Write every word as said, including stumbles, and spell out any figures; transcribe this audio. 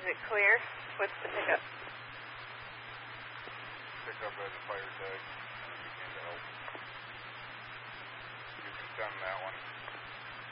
it clear? What's the pickup? Pickup has a fire tag. You can help. You can send that one.